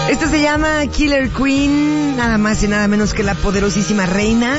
Esto se llama Killer Queen, nada más y nada menos que la poderosísima reina.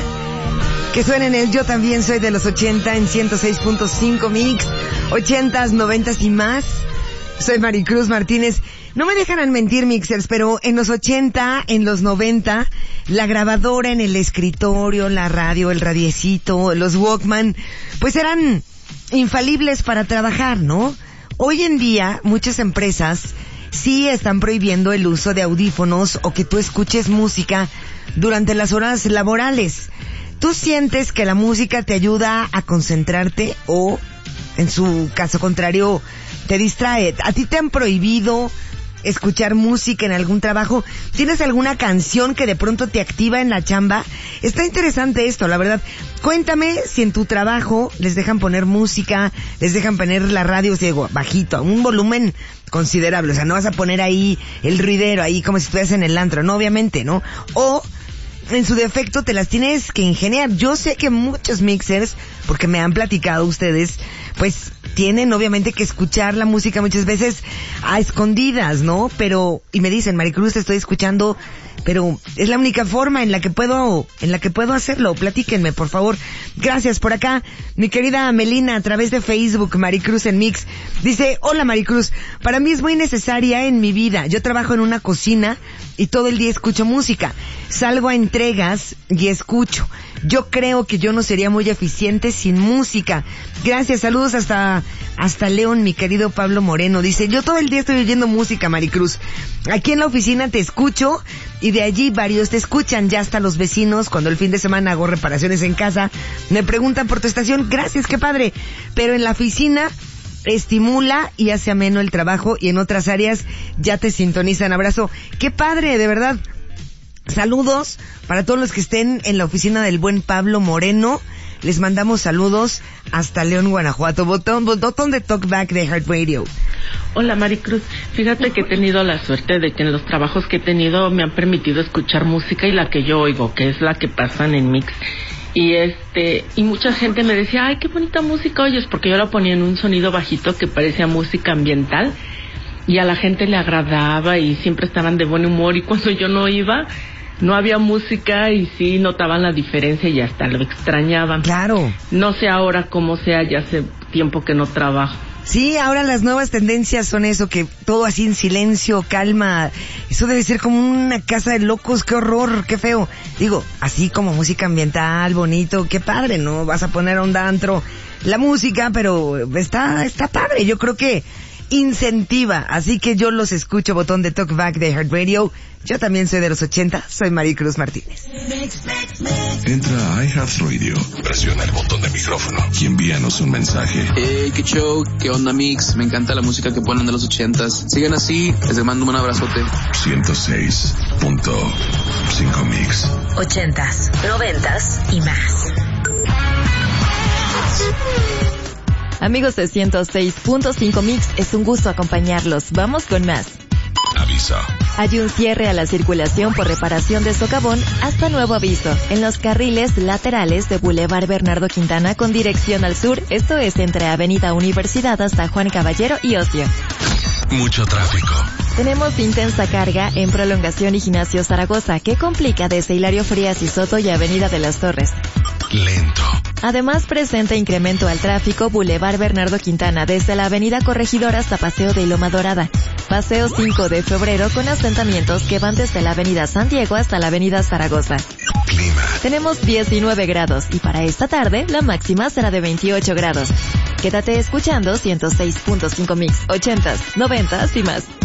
Que suena en el Yo También Soy de los 80 en 106.5 Mix, 80s, 90s y más. Soy Maricruz Martínez. No me dejarán mentir, mixers, pero en los 80, en los 90, la grabadora en el escritorio, la radio, el radiecito, los Walkman, pues eran infalibles para trabajar, ¿no? Hoy en día, muchas empresas sí están prohibiendo el uso de audífonos o que tú escuches música durante las horas laborales. ¿Tú sientes que la música te ayuda a concentrarte o, en su caso contrario, te distrae? ¿A ti te han prohibido escuchar música en algún trabajo? ¿Tienes alguna canción que de pronto te activa en la chamba? Está interesante esto, la verdad. Cuéntame si en tu trabajo les dejan poner música, les dejan poner la radio, digo, bajito, a un volumen considerable. O sea, no vas a poner ahí el ruidero, ahí como si estuvieras en el antro, no, obviamente, ¿no? O en su defecto te las tienes que ingeniar. Yo sé que muchos mixers, porque me han platicado ustedes, pues tienen obviamente que escuchar la música muchas veces a escondidas, ¿no? Pero, y me dicen, Maricruz, te estoy escuchando, pero es la única forma en la que puedo hacerlo. Platíquenme, por favor. Gracias. Por acá, mi querida Melina, a través de Facebook, Maricruz en Mix, dice: hola Maricruz, para mí es muy necesaria en mi vida. Yo trabajo en una cocina y todo el día escucho música. Salgo a entregas y escucho. Yo creo que yo no sería muy eficiente sin música. Gracias, saludos hasta León, mi querido Pablo Moreno. Dice: yo todo el día estoy oyendo música, Maricruz. Aquí en la oficina te escucho y de allí varios te escuchan. Ya hasta los vecinos, cuando el fin de semana hago reparaciones en casa, me preguntan por tu estación. Gracias, qué padre. Pero en la oficina estimula y hace ameno el trabajo, y en otras áreas ya te sintonizan. Abrazo. Qué padre, de verdad. Saludos para todos los que estén en la oficina del buen Pablo Moreno. Les mandamos saludos hasta León, Guanajuato. Botón de Talkback de Heart Radio. Hola Maricruz, fíjate que he tenido la suerte de que en los trabajos que he tenido me han permitido escuchar música, y la que yo oigo, que es la que pasan en Mix. Y mucha gente me decía: ay, qué bonita música oyes, porque yo la ponía en un sonido bajito que parecía música ambiental, y a la gente le agradaba y siempre estaban de buen humor, y cuando yo no iba, no había música y sí notaban la diferencia y hasta lo extrañaban. Claro. No sé ahora cómo sea, ya hace tiempo que no trabajo. Sí, ahora las nuevas tendencias son eso, que todo así en silencio, calma. Eso debe ser como una casa de locos, qué horror, qué feo. Digo, así como música ambiental, bonito, qué padre, ¿no? Vas a poner a un antro la música, pero está padre. Yo creo que incentiva, así que yo los escucho. Botón de Talkback de Heart Radio. Yo también soy de los 80, soy Maricruz Martínez. Entra a iHeartRadio, presiona el botón de micrófono y envíanos un mensaje. Hey, qué show, qué onda Mix, me encanta la música que ponen de los 80s. Sigan así, les mando un abrazote. 106.5 Mix. 80s, 90s y más. Amigos de 106.5 Mix, es un gusto acompañarlos. Vamos con más. Aviso. Hay un cierre a la circulación por reparación de socavón hasta nuevo aviso en los carriles laterales de Boulevard Bernardo Quintana con dirección al sur. Esto es entre Avenida Universidad hasta Juan Caballero y Ocio. Mucho tráfico. Tenemos intensa carga en Prolongación y Gimnasio Zaragoza, que complica desde Hilario Frías y Soto y Avenida de las Torres. Lento. Además presenta incremento al tráfico Boulevard Bernardo Quintana desde la Avenida Corregidora hasta Paseo de Loma Dorada. Paseo 5 de Febrero con asentamientos que van desde la Avenida San Diego hasta la Avenida Zaragoza. Clima. Tenemos 19 grados y para esta tarde la máxima será de 28 grados. Quédate escuchando 106.5 Mix, 80s, 90s y más.